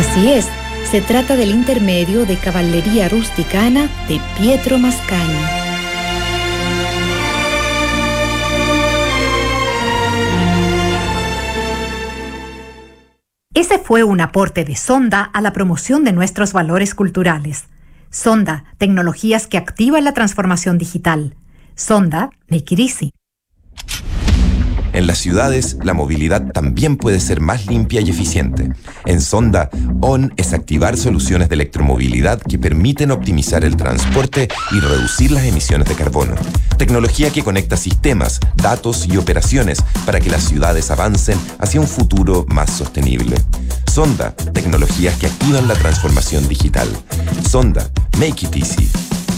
Así es, se trata del intermedio de caballería rusticana de Pietro Mascagni. Ese fue un aporte de Sonda a la promoción de nuestros valores culturales. Sonda, tecnologías que activan la transformación digital. Sonda, make it easy. En las ciudades, la movilidad también puede ser más limpia y eficiente. En Sonda, ON es activar soluciones de electromovilidad que permiten optimizar el transporte y reducir las emisiones de carbono. Tecnología que conecta sistemas, datos y operaciones para que las ciudades avancen hacia un futuro más sostenible. Sonda, tecnologías que activan la transformación digital. Sonda, make it easy.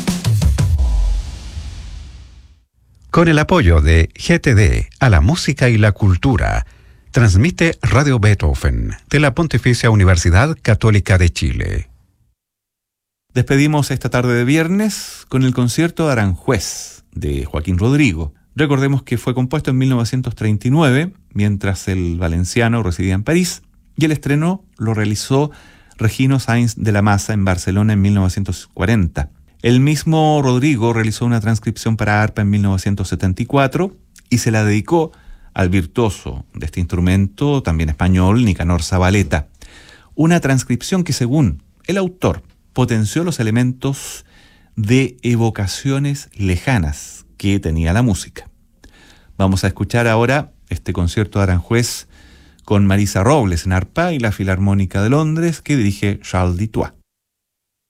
Con el apoyo de GTD a la música y la cultura, transmite Radio Beethoven de la Pontificia Universidad Católica de Chile. Despedimos esta tarde de viernes con el concierto de Aranjuez de Joaquín Rodrigo. Recordemos que fue compuesto en 1939, mientras el valenciano residía en París, y el estreno lo realizó Regino Sáenz de la Maza en Barcelona en 1940. El mismo Rodrigo realizó una transcripción para arpa en 1974 y se la dedicó al virtuoso de este instrumento, también español, Nicanor Zabaleta. Una transcripción que, según el autor, potenció los elementos de evocaciones lejanas que tenía la música. Vamos a escuchar ahora este concierto de Aranjuez con Marisa Robles en arpa y la Filarmónica de Londres que dirige Charles Dutoit.